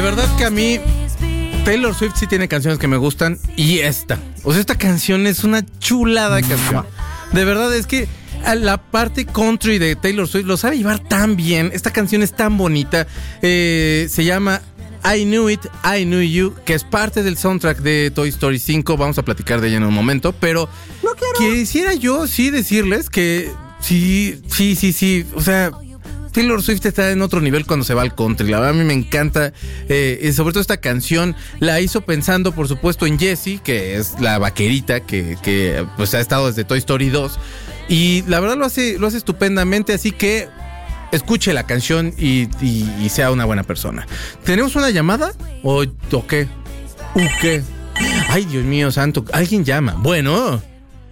verdad que a mí Taylor Swift sí tiene canciones que me gustan y esta. O sea, esta canción es una chulada de canción. De verdad es que la parte country de Taylor Swift lo sabe llevar tan bien. Esta canción es tan bonita. Se llama I Knew It, I Knew You, que es parte del soundtrack de Toy Story 5. Vamos a platicar de ella en un momento, pero quisiera yo sí decirles que sí. O sea, Taylor Swift está en otro nivel cuando se va al country. La verdad a mí me encanta, sobre todo esta canción la hizo pensando por supuesto en Jessie, que es la vaquerita que pues ha estado desde Toy Story 2, y la verdad lo hace estupendamente, así que escuche la canción y sea una buena persona. ¿Tenemos una llamada? ¿O qué? ¿Qué? Ay, Dios mío santo, alguien llama. Bueno.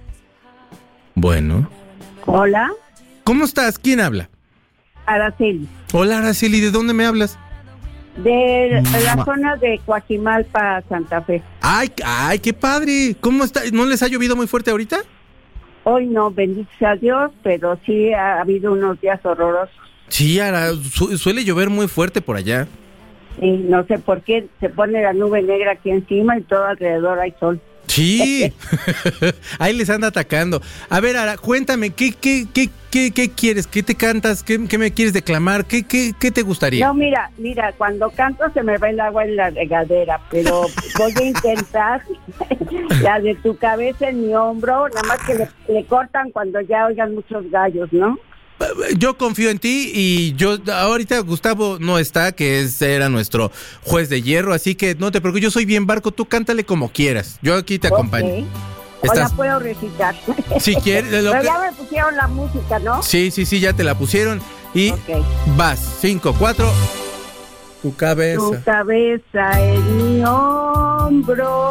Hola. ¿Cómo estás? ¿Quién habla? Araceli. Hola, Araceli, ¿de dónde me hablas? De la zona de Coajimalpa, Santa Fe. Ay, qué padre. ¿Cómo está? ¿No les ha llovido muy fuerte ahorita? Hoy no, bendito sea Dios, pero sí ha habido unos días horrorosos. Sí, suele llover muy fuerte por allá. Sí, no sé por qué se pone la nube negra aquí encima y todo alrededor hay sol. Sí, ahí les anda atacando. A ver, Ara, cuéntame, ¿qué quieres? ¿Qué te cantas? ¿Qué me quieres declamar? ¿Qué te gustaría? No, mira, cuando canto se me va el agua en la regadera, pero voy a intentar la de tu cabeza en mi hombro, nada más que le cortan cuando ya oigan muchos gallos, ¿no? Yo confío en ti y ahorita Gustavo no está, era nuestro juez de hierro, así que no te preocupes, yo soy bien barco, tú cántale como quieras, yo aquí te acompaño. O la puedo recitar. Si quieres. Pero ya me pusieron la música, ¿no? Sí, ya te la pusieron y vas, 5, 4, tu cabeza. Tu cabeza en mi hombro,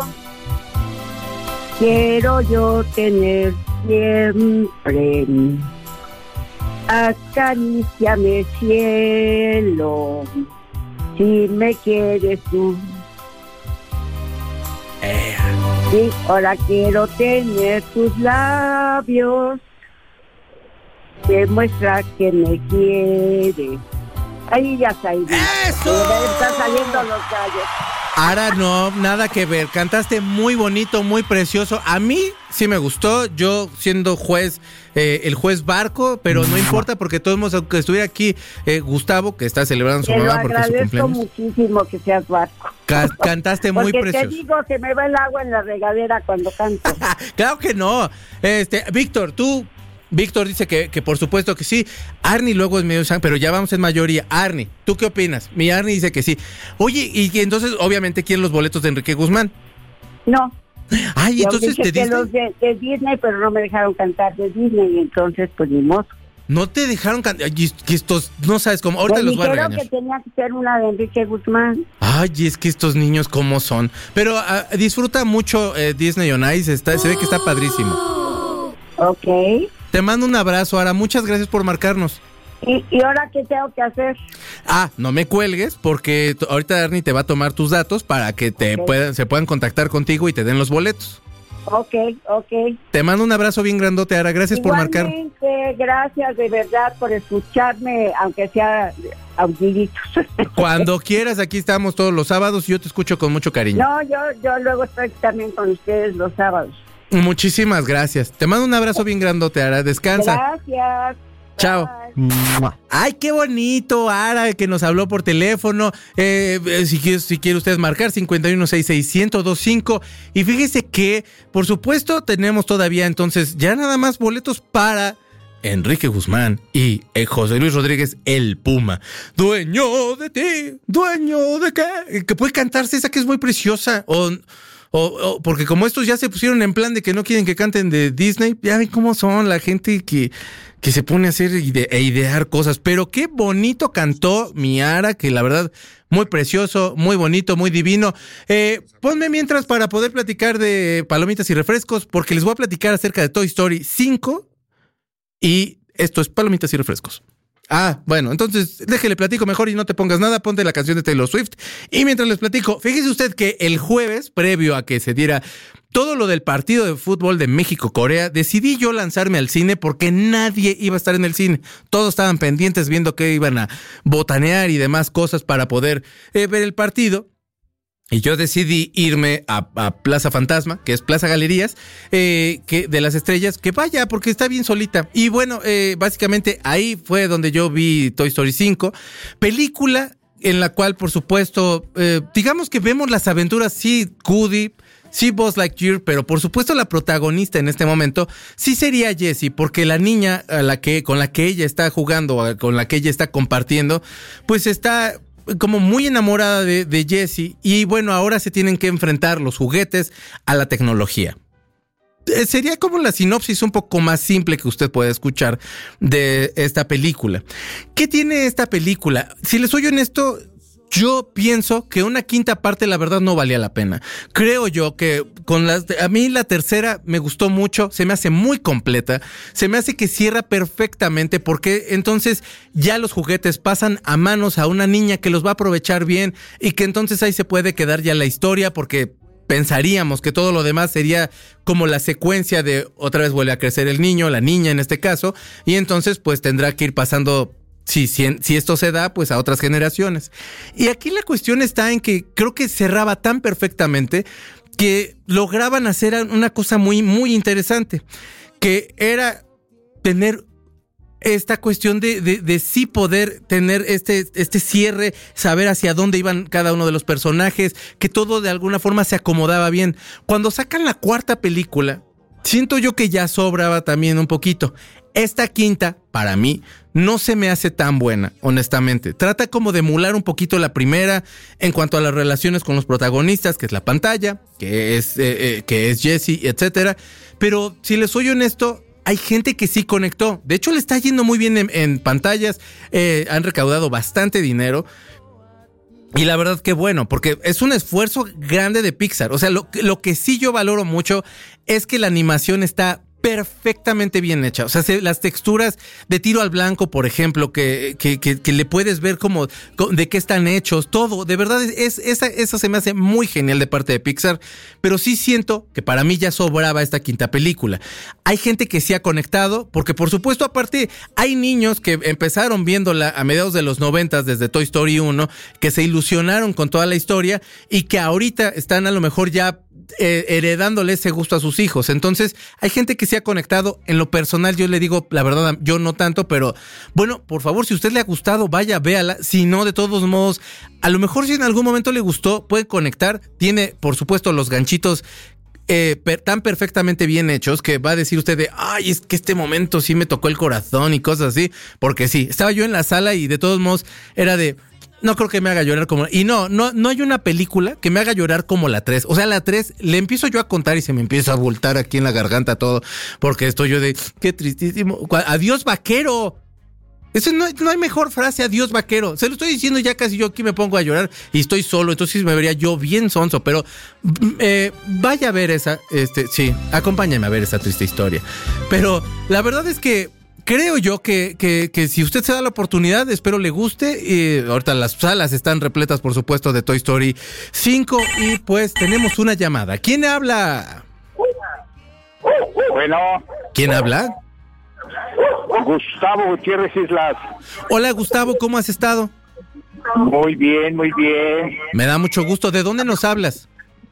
quiero yo tener siempre. Acaríciame, cielo, si me quieres tú. Sí, ahora quiero tener tus labios, demuestra que me quieres. Ahí ya está. ¡Eso! Están saliendo los gallos. Ahora no, nada que ver. Cantaste muy bonito, muy precioso. A mí sí me gustó. Yo siendo juez, el juez barco, pero no importa porque todos hemos, aunque estuviera aquí Gustavo, que está celebrando su mamá porque es su cumpleaños. Te lo agradezco muchísimo que seas barco. Cantaste muy porque precioso. Te digo, se me va el agua en la regadera cuando canto. Claro que no. Víctor dice que por supuesto que sí. Arnie luego es medio sang, pero ya vamos en mayoría. Arnie, ¿tú qué opinas? Mi Arnie dice que sí. Oye, y entonces obviamente quieren los boletos de Enrique Guzmán. No. Ay, entonces te dije los de Disney, pero no me dejaron cantar de Disney, y entonces pues ni modo. No te dejaron cantar. Estos, no sabes cómo. Ahorita los voy a regañar. Que tenía que ser una de Enrique Guzmán. Ay, es que estos niños cómo son. Pero disfruta mucho Disney on Ice. Se ve que está padrísimo. Ok. Te mando un abrazo, Ara. Muchas gracias por marcarnos. ¿Y ahora qué tengo que hacer? No me cuelgues porque ahorita Arnie te va a tomar tus datos para que se puedan contactar contigo y te den los boletos. Ok. Te mando un abrazo bien grandote, Ara. Gracias por marcar. Gracias de verdad por escucharme, aunque sea audilitos. Cuando quieras, aquí estamos todos los sábados y yo te escucho con mucho cariño. No, yo luego estoy también con ustedes los sábados. Muchísimas gracias. Te mando un abrazo bien grandote, Ara. Descansa. Gracias. Chao. Bye. Ay, qué bonito, Ara, que nos habló por teléfono. Si quiere usted marcar 5166125. Y fíjese que, por supuesto, tenemos todavía entonces ya nada más boletos para Enrique Guzmán y José Luis Rodríguez, el Puma. Dueño de ti, dueño de qué. Que puede cantarse esa que es muy preciosa. Porque como estos ya se pusieron en plan de que no quieren que canten de Disney, ya ven cómo son la gente que se pone a hacer e idear cosas. Pero qué bonito cantó mi Ara, que la verdad, muy precioso, muy bonito, muy divino. Ponme mientras para poder platicar de palomitas y refrescos, porque les voy a platicar acerca de Toy Story 5 y esto es Palomitas y Refrescos. Bueno, entonces déjele platico mejor y no te pongas nada, ponte la canción de Taylor Swift. Y mientras les platico, fíjese usted que el jueves, previo a que se diera todo lo del partido de fútbol de México-Corea, decidí yo lanzarme al cine porque nadie iba a estar en el cine. Todos estaban pendientes viendo que iban a botanear y demás cosas para poder ver el partido. Y yo decidí irme a Plaza Fantasma, que es Plaza Galerías, que de las Estrellas, que vaya, porque está bien solita. Y bueno, básicamente ahí fue donde yo vi Toy Story 5, película en la cual, por supuesto, digamos que vemos las aventuras, sí, Woody, sí, Buzz Lightyear, pero por supuesto la protagonista en este momento sí sería Jessie, porque la niña con la que ella está jugando, con la que ella está compartiendo, pues está como muy enamorada de Jessie, y bueno, ahora se tienen que enfrentar los juguetes a la tecnología. Sería como la sinopsis un poco más simple que usted puede escuchar de esta película. ¿Qué tiene esta película? Si les soy honesto, yo pienso que una quinta parte, la verdad, no valía la pena. Creo yo que a mí la tercera me gustó mucho, se me hace muy completa, se me hace que cierra perfectamente, porque entonces ya los juguetes pasan a manos a una niña que los va a aprovechar bien, y que entonces ahí se puede quedar ya la historia, porque pensaríamos que todo lo demás sería como la secuencia de otra vez vuelve a crecer el niño, la niña en este caso, y entonces pues tendrá que ir pasando, si esto se da, pues a otras generaciones. Y aquí la cuestión está en que creo que cerraba tan perfectamente que lograban hacer una cosa muy, muy interesante, que era tener esta cuestión de sí poder tener este cierre, saber hacia dónde iban cada uno de los personajes, que todo de alguna forma se acomodaba bien. Cuando sacan la cuarta película, siento yo que ya sobraba también un poquito. Esta quinta, para mí, no se me hace tan buena, honestamente. Trata como de emular un poquito la primera en cuanto a las relaciones con los protagonistas, que es la pantalla, que es Jessie, etcétera. Pero si les soy honesto, hay gente que sí conectó. De hecho, le está yendo muy bien en pantallas. Han recaudado bastante dinero. Y la verdad que bueno, porque es un esfuerzo grande de Pixar. O sea, lo que sí yo valoro mucho es que la animación está perfectamente bien hecha. O sea, las texturas de tiro al blanco, por ejemplo, que le puedes ver como de qué están hechos, todo. De verdad, eso se me hace muy genial de parte de Pixar. Pero sí siento que para mí ya sobraba esta quinta película. Hay gente que sí ha conectado, porque por supuesto, aparte, hay niños que empezaron viéndola a mediados de los 90 desde Toy Story 1, que se ilusionaron con toda la historia y que ahorita están a lo mejor ya heredándole ese gusto a sus hijos. Entonces hay gente que se ha conectado. En lo personal yo le digo, la verdad, yo no tanto, pero bueno, por favor, si a usted le ha gustado, vaya, véala. Si no, de todos modos, a lo mejor si en algún momento le gustó, puede conectar. Tiene, por supuesto, los ganchitos tan perfectamente bien hechos que va a decir usted de, ay, es que este momento sí me tocó el corazón y cosas así, porque sí, estaba yo en la sala y de todos modos era de, no creo que me haga llorar como... Y no hay una película que me haga llorar como la 3. O sea, la 3 le empiezo yo a contar y se me empieza a abultar aquí en la garganta todo. Porque estoy yo de... ¡Qué tristísimo! ¡Adiós, vaquero! Eso no hay mejor frase, adiós, vaquero. Se lo estoy diciendo ya casi yo aquí me pongo a llorar y estoy solo. Entonces me vería yo bien sonso. Pero vaya a ver esa... sí, acompáñame a ver esa triste historia. Pero la verdad es que... Creo yo que si usted se da la oportunidad, espero le guste. Y ahorita las salas están repletas, por supuesto, de Toy Story 5. Y pues tenemos una llamada. ¿Quién habla? Bueno. ¿Quién habla? Gustavo Gutiérrez Islas. Hola, Gustavo, ¿cómo has estado? Muy bien, muy bien. Me da mucho gusto. ¿De dónde nos hablas?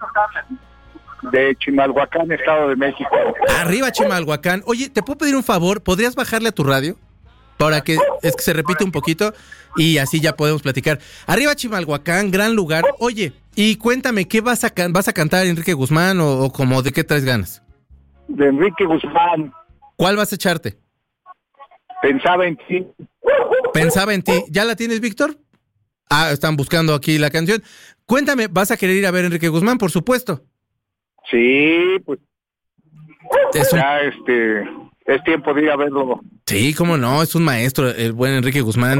De Chimalhuacán, Estado de México. Arriba, Chimalhuacán. Oye, ¿te puedo pedir un favor? ¿Podrías bajarle a tu radio? Para que se repite un poquito y así ya podemos platicar. Arriba, Chimalhuacán, gran lugar. Oye, y cuéntame, ¿qué vas a cantar, Enrique Guzmán, o como de qué traes ganas? De Enrique Guzmán. ¿Cuál vas a echarte? Pensaba en ti. Pensaba en ti. ¿Ya la tienes, Víctor? Están buscando aquí la canción. Cuéntame, ¿vas a querer ir a ver a Enrique Guzmán, por supuesto? Sí, pues ya es tiempo de ir a verlo. Sí, cómo no, es un maestro el buen Enrique Guzmán.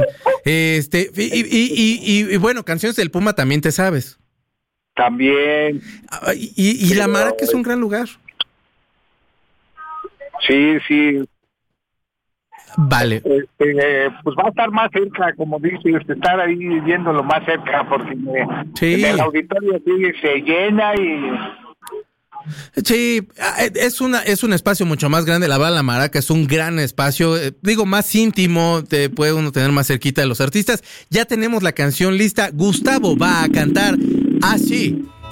Y bueno, canciones del Puma también te sabes. También. Y La Mara, que es un gran lugar. Sí. Vale. Pues va a estar más cerca, como dices, estar ahí viéndolo más cerca, porque en el auditorio sí se llena y... Sí, es un espacio mucho más grande. La Bala Maraca es un gran espacio, más íntimo, te puede uno tener más cerquita de los artistas. Ya tenemos la canción lista. Gustavo va a cantar así.